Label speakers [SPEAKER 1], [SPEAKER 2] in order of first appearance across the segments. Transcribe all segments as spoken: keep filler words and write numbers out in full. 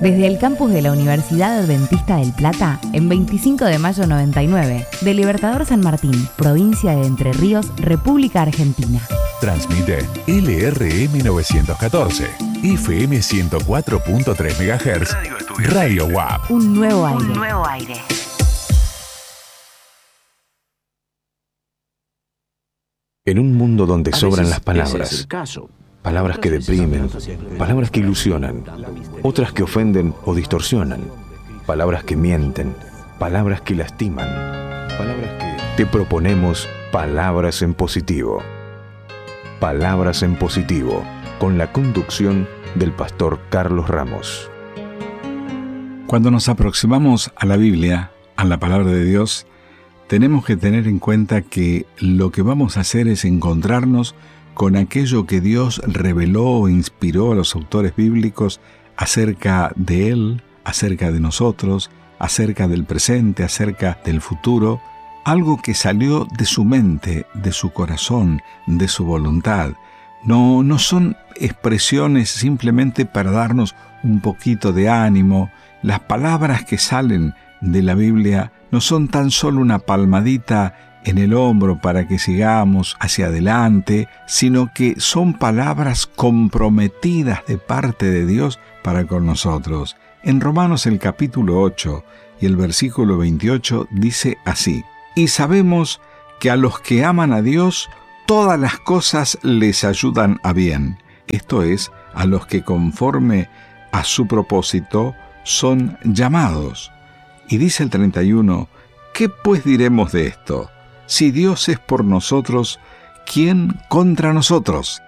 [SPEAKER 1] Desde el campus de la Universidad Adventista del Plata, en veinticinco de mayo noventa y nueve, de Libertador San Martín, provincia de Entre Ríos, República Argentina.
[SPEAKER 2] Transmite L R M novecientos catorce, F M ciento cuatro punto tres megahertz, Radio W A P.
[SPEAKER 1] Un nuevo aire.
[SPEAKER 3] Un nuevo aire.
[SPEAKER 4] En un mundo donde sobran las palabras, palabras que deprimen, palabras que ilusionan, otras que ofenden o distorsionan, palabras que mienten, palabras que lastiman, palabras que... Te proponemos Palabras en Positivo. Palabras en Positivo, con la conducción del pastor Carlos Ramos.
[SPEAKER 5] Cuando nos aproximamos a la Biblia, a la palabra de Dios, tenemos que tener en cuenta que lo que vamos a hacer es encontrarnos con aquello que Dios reveló o inspiró a los autores bíblicos acerca de Él, acerca de nosotros, acerca del presente, acerca del futuro, algo que salió de su mente, de su corazón, de su voluntad. No, no son expresiones simplemente para darnos un poquito de ánimo. Las palabras que salen de la Biblia no son tan solo una palmadita en el hombro para que sigamos hacia adelante, sino que son palabras comprometidas de parte de Dios para con nosotros. En Romanos el capítulo ocho y el versículo veintiocho dice así: y sabemos que a los que aman a Dios, todas las cosas les ayudan a bien. Esto es, a los que conforme a su propósito son llamados. Y dice el treinta y uno, ¿qué pues diremos de esto? Si Dios es por nosotros, ¿quién contra nosotros?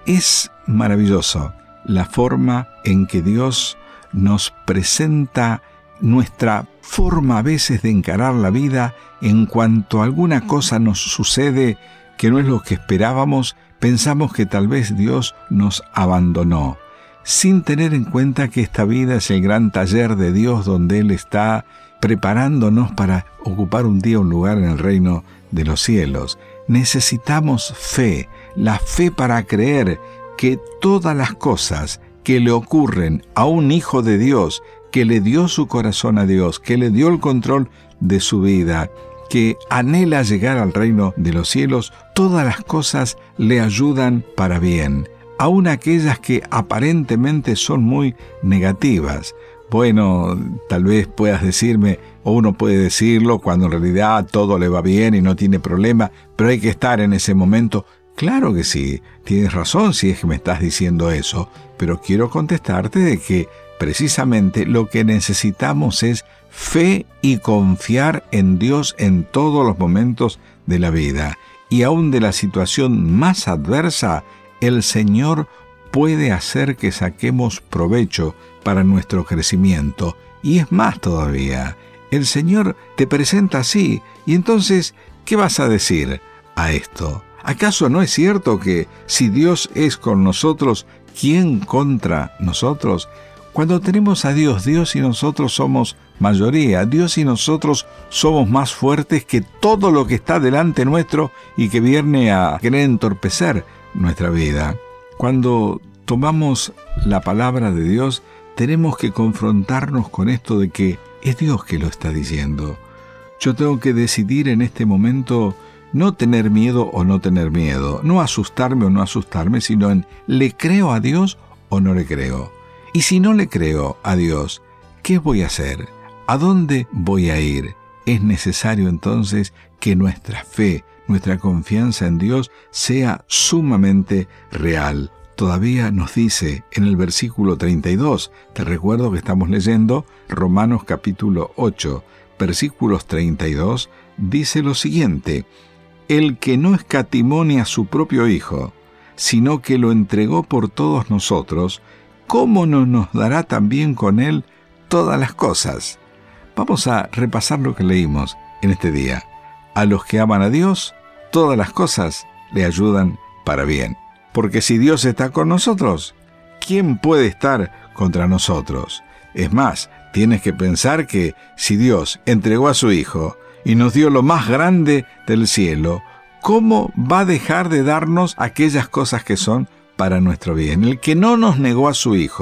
[SPEAKER 5] Es maravilloso la forma en que Dios nos presenta nuestra forma a veces de encarar la vida. En cuanto alguna cosa nos sucede que no es lo que esperábamos, pensamos que tal vez Dios nos abandonó, sin tener en cuenta que esta vida es el gran taller de Dios donde Él está preparándonos para ocupar un día un lugar en el reino de los cielos. Necesitamos fe, la fe para creer que todas las cosas que le ocurren a un hijo de Dios, que le dio su corazón a Dios, que le dio el control de su vida, que anhela llegar al reino de los cielos, todas las cosas le ayudan para bien, aun aquellas que aparentemente son muy negativas. Bueno, tal vez puedas decirme, o uno puede decirlo cuando en realidad todo le va bien y no tiene problema, pero hay que estar en ese momento. Claro que sí, tienes razón si es que me estás diciendo eso, pero quiero contestarte de que precisamente lo que necesitamos es fe y confiar en Dios en todos los momentos de la vida. Y aún de la situación más adversa, el Señor puede hacer que saquemos provecho para nuestro crecimiento. Y es más todavía, el Señor te presenta así, y entonces, ¿qué vas a decir a esto? ¿Acaso no es cierto que si Dios es con nosotros, ¿quién contra nosotros? Cuando tenemos a Dios, Dios y nosotros somos mayoría. Dios y nosotros somos más fuertes que todo lo que está delante nuestro y que viene a querer entorpecer nuestra vida. Cuando tomamos la palabra de Dios, tenemos que confrontarnos con esto de que es Dios que lo está diciendo. Yo tengo que decidir en este momento no tener miedo o no tener miedo, no asustarme o no asustarme, sino en ¿le creo a Dios o no le creo? Y si no le creo a Dios, ¿qué voy a hacer? ¿A dónde voy a ir? Es necesario entonces que nuestra fe, nuestra confianza en Dios sea sumamente real. Todavía nos dice en el versículo treinta y dos, te recuerdo que estamos leyendo Romanos capítulo ocho, versículos treinta y dos, dice lo siguiente: el que no escatimó ni a su propio Hijo, sino que lo entregó por todos nosotros, ¿cómo no nos dará también con Él todas las cosas? Vamos a repasar lo que leímos en este día. A los que aman a Dios, todas las cosas le ayudan para bien. Porque si Dios está con nosotros, ¿quién puede estar contra nosotros? Es más, tienes que pensar que si Dios entregó a su Hijo y nos dio lo más grande del cielo, ¿cómo va a dejar de darnos aquellas cosas que son para nuestro bien? El que no nos negó a su Hijo,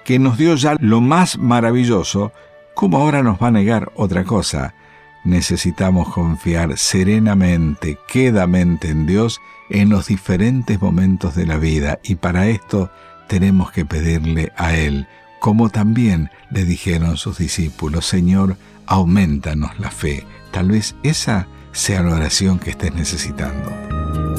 [SPEAKER 5] que nos dio ya lo más maravilloso, ¿cómo ahora nos va a negar otra cosa? Necesitamos confiar serenamente, quedamente en Dios en los diferentes momentos de la vida, y para esto tenemos que pedirle a Él, como también le dijeron sus discípulos: Señor, aumentanos la fe. Tal vez esa sea la oración que estés necesitando.